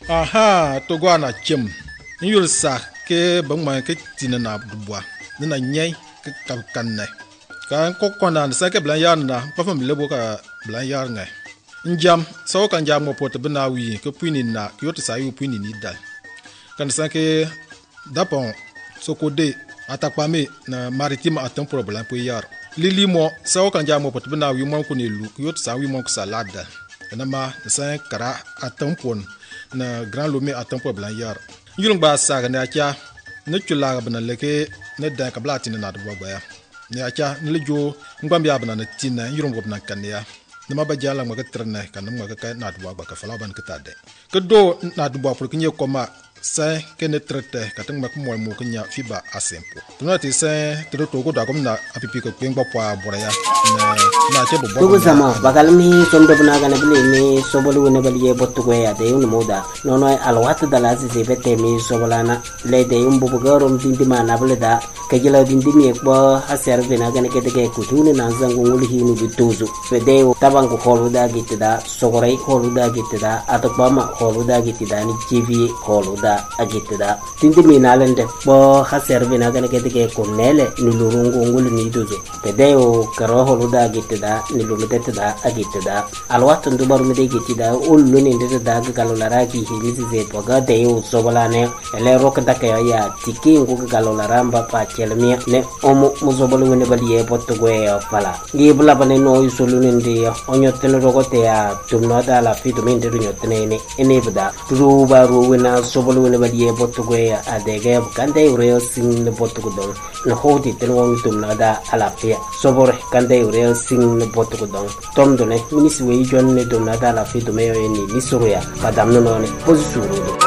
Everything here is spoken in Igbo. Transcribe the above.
aha to go na chem yul sa ke bang ma ke tinana dubwa na nyai ke kan ne kan ko kona sa ke blan yar na pa fam lebo ka blan yar ngai njam so kan jam mo pot bna wi ke puini na yo to sa yu puini ni dal kan sa ke dapon sokode atakpame na maritime atem problem po yar lili mo so kan jam mo pot bna wi mo ko ne lu yo to sa wi mo ko salada na ma sa kara atem pon na grand lomé atem problem yar yulung ba sa ga na cha ne chula bna leke ne da ka blati na do ba ya ne acha ne lejo ngam ya bna na tina yulung bna kan ya nama ba jala ma ka trene kan ma ka na do ba ka fala ban ka tade ke do na do ba pour que nye koma sa ke ne trete ka tang ma ko mo ko nya fiba asempo tuna ti sa to to ko da kom na apipi ko pengba pa bora ya na che bo to sama bakal mi som do na ga na bile mi sobolu ne bali ye bottu ko ya de un moda nono alwat da la si bete mi sobolana le de un bu garom dindi ma na bile da ke jela dindi mi ko haser be na ga ne ke de ku tunu na zangu ngul hi nu bituzu be de tabang ko holu da gitida sogorai holu da gitida atopama holu da gitida ni tv holu da agitida tindi mi na lende bo haser be na ga ne ke de ko nele ni lurungu ngul ni duzu be de o karo holu da gitida ni lumete da agitida alwat ndu baru me de gitida ullu ni de da ga galolara ki hi ni ze poga de o sobolane ele rok da ka ya tiki ngu ga galolara mba pa chelmi ne omo muzobolu ne bali e potto go e fala ngi bula bane no yusulu ne ndi onyo tene rogote ya tumno da la fitu men de nyotene ne ene bada ru ba ru wena sobolu ne bali e potto go ya adege kande ure sing ne potto go don na hodi tene won tumno da ala fia sobor kande ure sing ne potto go don tom do ne minisi we jon ne tumno da la fitu me yo ni misuru ya padam no ne pozisuru